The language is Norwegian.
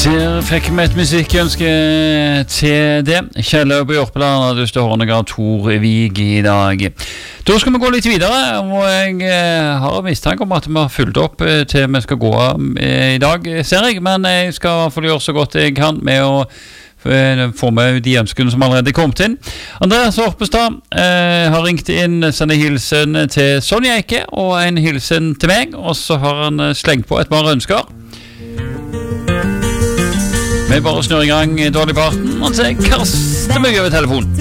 Der fikk vi et musikkønske til det. Kjell på Jørpeland og Duste Hornegaard Tor Vig i dag. Da skal vi gå litt videre, og jeg har mistanke om at vi har fulgt opp til vi skal gå i dag, ser jeg. Men jeg skal i hvert fall gjøre så godt jeg kan med å få med de ønskene som allerede er kommet inn. Andreas Horpestad har ringt inn, sender hilsen til Sonja Eike og en hilsen til meg, og så har han slengt på et par ønsker. Vi bare snur i gang Dolly Parton, og så kaster vi over telefonen.